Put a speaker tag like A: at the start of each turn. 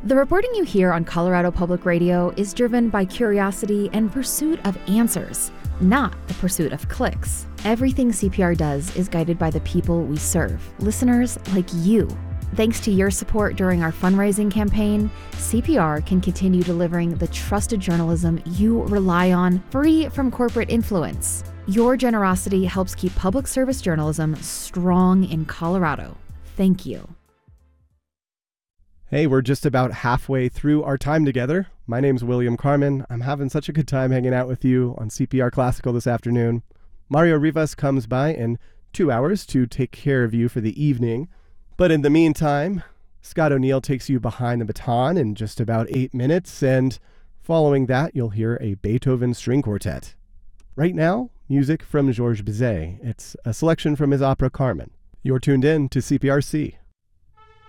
A: The reporting you hear on Colorado Public Radio is driven by curiosity and pursuit of answers, not the pursuit of clicks. Everything CPR does is guided by the people we serve, listeners like you. Thanks to your support during our fundraising campaign, CPR can continue delivering the trusted journalism you rely on, free from corporate influence. Your generosity helps keep public service journalism strong in Colorado. Thank you.
B: Hey, we're just about halfway through our time together. My name's William Carmen. I'm having such a good time hanging out with you on CPR Classical this afternoon. Mario Rivas comes by in 2 hours to take care of you for the evening. But in the meantime, Scott O'Neill takes you behind the baton in just about 8 minutes, and following that, you'll hear a Beethoven string quartet. Right now, music from Georges Bizet. It's a selection from his opera Carmen. You're tuned in to CPRC.